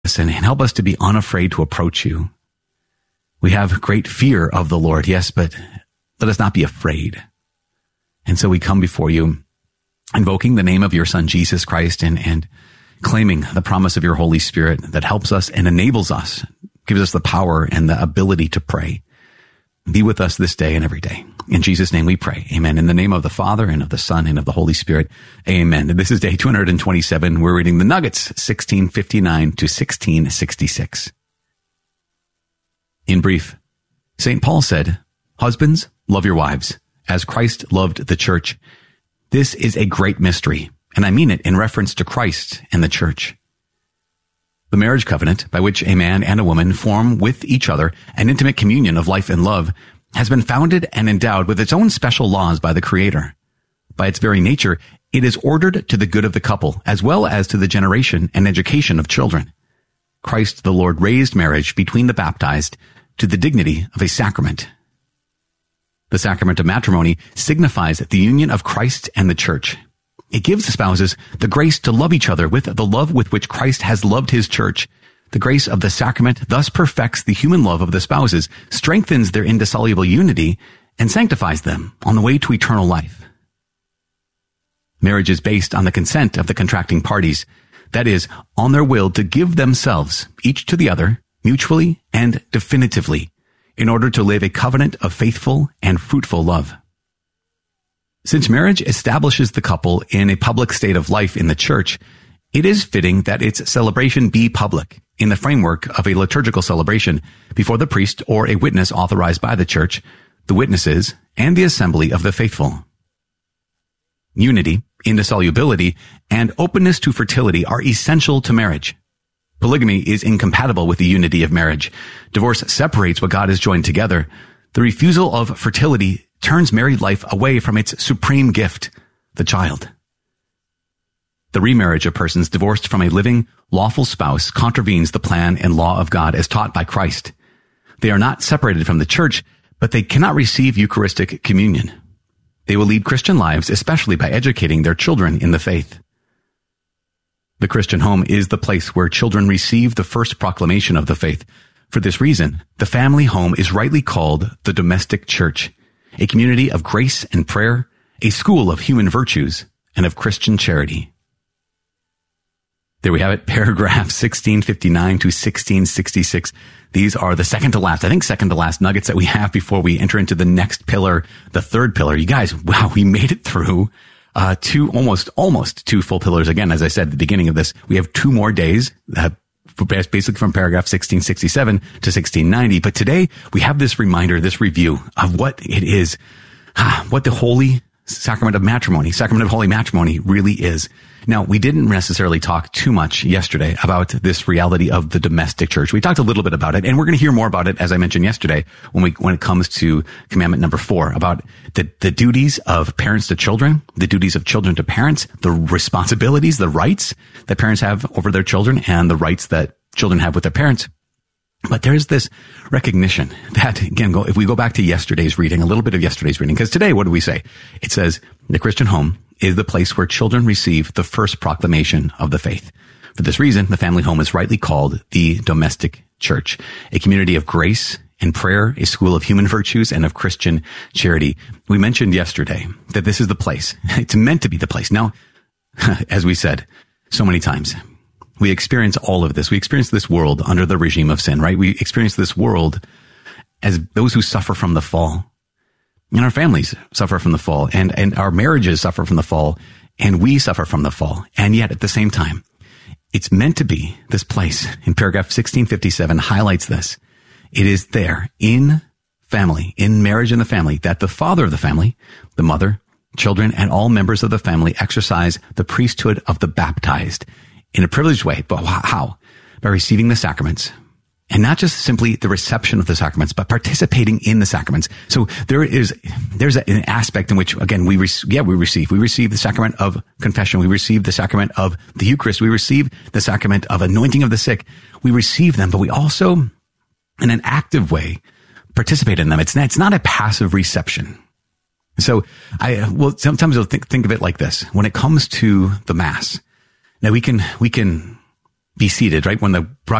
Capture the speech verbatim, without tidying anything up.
and help us to be unafraid to approach you. We have great fear of the Lord, yes, but let us not be afraid. And so we come before you, invoking the name of your Son, Jesus Christ, and, and claiming the promise of your Holy Spirit that helps us and enables us, gives us the power and the ability to pray. Be with us this day and every day. In Jesus' name we pray. Amen. In the name of the Father and of the Son and of the Holy Spirit. Amen. This is day two hundred twenty-seven. We're reading the Nuggets, sixteen fifty-nine to sixteen sixty-six. In brief, Saint Paul said, "Husbands, love your wives, as Christ loved the church. This is a great mystery, and I mean it in reference to Christ and the church. The marriage covenant, by which a man and a woman form with each other an intimate communion of life and love, has been founded and endowed with its own special laws by the Creator. By its very nature, it is ordered to the good of the couple, as well as to the generation and education of children. Christ the Lord raised marriage between the baptized to the dignity of a sacrament. The sacrament of matrimony signifies the union of Christ and the church. It gives the spouses the grace to love each other with the love with which Christ has loved his church. The grace of the sacrament thus perfects the human love of the spouses, strengthens their indissoluble unity, and sanctifies them on the way to eternal life. Marriage is based on the consent of the contracting parties, that is, on their will to give themselves, each to the other, mutually and definitively, in order to live a covenant of faithful and fruitful love. Since marriage establishes the couple in a public state of life in the church, it is fitting that its celebration be public in the framework of a liturgical celebration before the priest or a witness authorized by the church, the witnesses, and the assembly of the faithful. Unity, indissolubility, and openness to fertility are essential to marriage. Polygamy is incompatible with the unity of marriage. Divorce separates what God has joined together. The refusal of fertility turns married life away from its supreme gift, the child. The remarriage of persons divorced from a living, lawful spouse contravenes the plan and law of God as taught by Christ. They are not separated from the church, but they cannot receive Eucharistic communion. They will lead Christian lives, especially by educating their children in the faith. The Christian home is the place where children receive the first proclamation of the faith. For this reason, the family home is rightly called the domestic church, a community of grace and prayer, a school of human virtues and of Christian charity. There we have it, paragraph sixteen fifty-nine to sixteen sixty-six. These are the second to last, I think second to last nuggets that we have before we enter into the next pillar, the third pillar. You guys, wow, we made it through uh two, almost, almost two full pillars. Again, as I said at the beginning of this, we have two more days, uh, basically from paragraph sixteen sixty-seven to sixteen ninety. But today we have this reminder, this review of what it is, what the holy sacrament of matrimony, sacrament of holy matrimony really is. Now, we didn't necessarily talk too much yesterday about this reality of the domestic church. We talked a little bit about it, and we're going to hear more about it, as I mentioned yesterday, when we, when it comes to commandment number four, about the, the duties of parents to children, the duties of children to parents, the responsibilities, the rights that parents have over their children, and the rights that children have with their parents. But there's this recognition that, again, go, if we go back to yesterday's reading, a little bit of yesterday's reading, because today, what do we say? It says, the Christian home is the place where children receive the first proclamation of the faith. For this reason, the family home is rightly called the domestic church, a community of grace and prayer, a school of human virtues and of Christian charity. We mentioned yesterday that this is the place. It's meant to be the place. Now, as we said so many times, we experience all of this. We experience this world under the regime of sin, right? We experience this world as those who suffer from the fall. And our families suffer from the fall, and, and our marriages suffer from the fall, and we suffer from the fall. And yet, at the same time, it's meant to be this place. In paragraph sixteen fifty-seven highlights this. It is there, in family, in marriage in the family, that the father of the family, the mother, children, and all members of the family exercise the priesthood of the baptized in a privileged way. But how? By receiving the sacraments. And not just simply the reception of the sacraments, but participating in the sacraments. So there is, there's an aspect in which, again, we, rec- yeah, we receive, we receive the sacrament of confession. We receive the sacrament of the Eucharist. We receive the sacrament of anointing of the sick. We receive them, but we also, in an active way, participate in them. It's not, it's not a passive reception. So I, well, sometimes I'll think, think of it like this. When it comes to the Mass, now we can, we can, be seated, right? When the